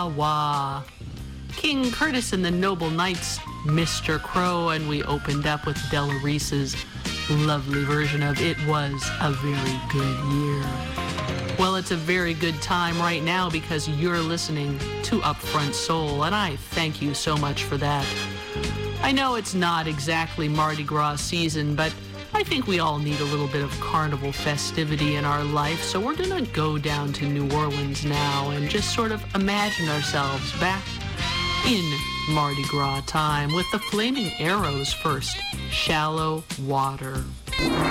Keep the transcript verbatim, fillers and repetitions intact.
Wah Wah. King Curtis and the Noble Knights, Mister Crow, and we opened up with Della Reese's lovely version of It Was a Very Good Year. Well, it's a very good time right now because you're listening to Upfront Soul, and I thank you so much for that. I know it's not exactly Mardi Gras season, but I think we all need a little bit of carnival festivity in our life, so we're gonna go down to New Orleans now and just sort of imagine ourselves back in Mardi Gras time with the Flaming Arrows first, Shallow Water.